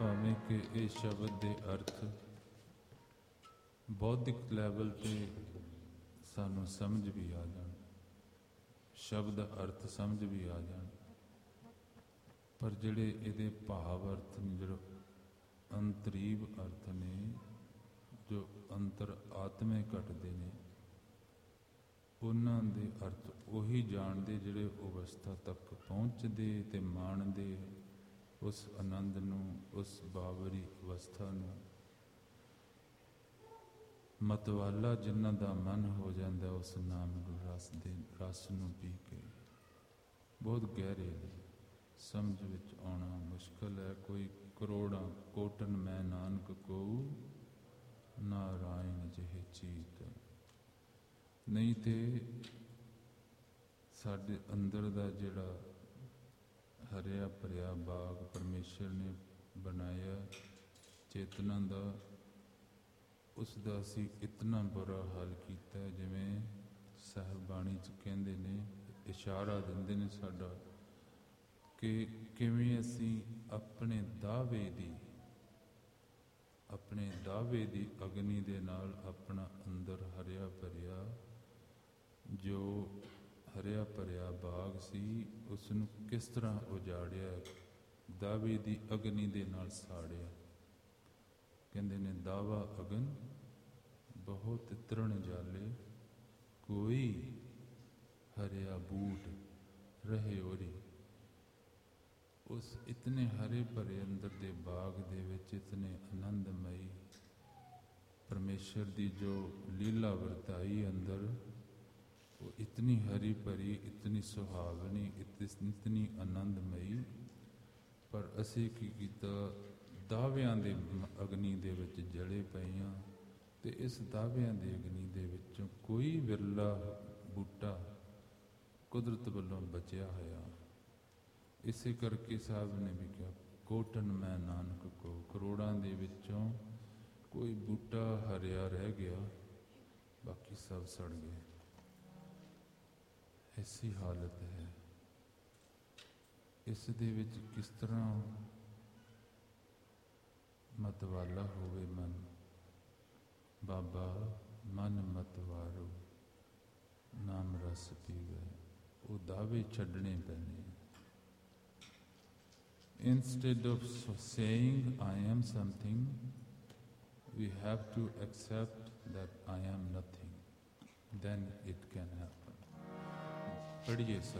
ਭਾਵੇਂ ਕਿ ਇਹ ਸ਼ਬਦ ਦੇ ਅਰਥ ਬੌਧਿਕ ਲੈਵਲ 'ਤੇ ਸਾਨੂੰ ਸਮਝ ਵੀ ਆ ਜਾਣ, ਸ਼ਬਦ ਅਰਥ ਸਮਝ ਵੀ ਆ ਜਾਣ, ਪਰ ਜਿਹੜੇ ਇਹਦੇ ਭਾਵ ਅਰਥ ਨੇ, ਜਿਹੜੇ ਅੰਤਰੀਵ ਅਰਥ ਨੇ, ਜੋ ਅੰਤਰ ਆਤਮੇ ਘਟਦੇ ਨੇ, ਉਹਨਾਂ ਦੇ ਅਰਥ ਉਹੀ ਜਾਣਦੇ ਜਿਹੜੇ ਅਵਸਥਾ ਤੱਕ ਪਹੁੰਚਦੇ ਅਤੇ ਮਾਣਦੇ ਉਸ ਆਨੰਦ ਨੂੰ, ਉਸ ਬਾਵਰੀ ਅਵਸਥਾ ਨੂੰ। ਮਤਵਾਲਾ ਜਿਨ੍ਹਾਂ ਦਾ ਮਨ ਹੋ ਜਾਂਦਾ ਉਸ ਨਾਮ ਰਸ ਦੇ ਰਸ ਨੂੰ ਪੀ ਕੇ, ਬਹੁਤ ਗਹਿਰੇ ਨੇ, ਸਮਝ ਵਿੱਚ ਆਉਣਾ ਮੁਸ਼ਕਲ ਹੈ। ਕੋਈ ਕਰੋੜਾਂ ਕੋਟਨ ਮੈਂ ਨਾਨਕ ਕਹੂੰ, ਨਾਰਾਇਣ ਜਿਹੇ ਚੀਤ। ਨਹੀਂ ਤੇ ਸਾਡੇ ਅੰਦਰ ਦਾ ਜਿਹੜਾ ਹਰਿਆ ਭਰਿਆ ਬਾਗ ਪਰਮੇਸ਼ਰ ਨੇ ਬਣਾਇਆ ਚੇਤਨਾ ਦਾ, ਉਸ ਦਾ ਅਸੀਂ ਇਤਨਾ ਬੁਰਾ ਹਾਲ ਕੀਤਾ। ਜਿਵੇਂ ਸਾਹਿਬ ਬਾਣੀ 'ਚ ਕਹਿੰਦੇ ਨੇ, ਇਸ਼ਾਰਾ ਦਿੰਦੇ ਨੇ ਸਾਡਾ, ਕਿ ਕਿਵੇਂ ਅਸੀਂ ਆਪਣੇ ਦਾਅਵੇ ਦੀ ਅਗਨੀ ਦੇ ਨਾਲ ਆਪਣਾ ਅੰਦਰ ਹਰਿਆ ਭਰਿਆ ਜੋ ਹਰਿਆ ਭਰਿਆ ਬਾਗ ਸੀ, ਉਸ ਨੂੰ ਕਿਸ ਤਰ੍ਹਾਂ ਉਜਾੜਿਆ, ਦਾਅਵੇ ਦੀ ਅਗਨੀ ਦੇ ਨਾਲ ਸਾੜਿਆ। ਕਹਿੰਦੇ ਨੇ, ਦਾਵਾ ਅਗਨ ਬਹੁਤ ਤ੍ਰਿਣ ਜਾਲੇ, ਕੋਈ ਹਰਿਆ ਬੂਟ ਰਹੇ ਓਰੀ। ਉਸ ਇਤਨੇ ਹਰੇ ਭਰੇ ਅੰਦਰ ਦੇ ਬਾਗ ਦੇ ਵਿੱਚ ਇਤਨੇ ਆਨੰਦਮਈ ਪਰਮੇਸ਼ਰ ਦੀ ਜੋ ਲੀਲਾ ਵਰਤਾਈ ਅੰਦਰ, ਉਹ ਇਤਨੀ ਹਰੀ ਭਰੀ, ਇਤਨੀ ਸੁਹਾਵਣੀ, ਇਤਨੀ ਆਨੰਦਮਈ। ਪਰ ਅਸੀਂ ਕੀ ਕੀਤਾ, ਦਾਅਵਿਆਂ ਦੇ ਅਗਨੀ ਦੇ ਵਿੱਚ ਜਲੇ ਪਏ ਹਾਂ, ਅਤੇ ਇਸ ਦਾਅਵਿਆਂ ਦੀ ਅਗਨੀ ਦੇ ਵਿੱਚੋਂ ਕੋਈ ਵਿਰਲਾ ਬੂਟਾ ਕੁਦਰਤ ਵੱਲੋਂ ਬਚਿਆ ਹੋਇਆ। ਇਸੇ ਕਰਕੇ ਸਾਹਿਬ ਨੇ ਵੀ ਕਿਹਾ, ਕੋਟਨ ਮੈਂ ਨਾਨਕ ਕੋ, ਕਰੋੜਾਂ ਦੇ ਵਿੱਚੋਂ ਕੋਈ ਬੂਟਾ ਹਰਿਆ ਰਹਿ ਗਿਆ, ਬਾਕੀ ਸਭ ਸੜ ਗਏ। ਐਸੀ ਹਾਲਤ ਹੈ। ਇਸ ਦੇ ਵਿੱਚ ਕਿਸ ਤਰ੍ਹਾਂ ਮਤਵਾਲਾ ਹੋਵੇ ਮਨ। ਬਾਬਾ ਮਨ ਮਤਵਾਰੋ ਨਾਮ ਰਸ ਪੀਵੇ, ਉਹ ਦਾਅਵੇ ਛੱਡਣੇ ਪੈਣੇ। Instead of saying I am something, we have to accept that I am nothing. Then it can happen. पढ़िए सब।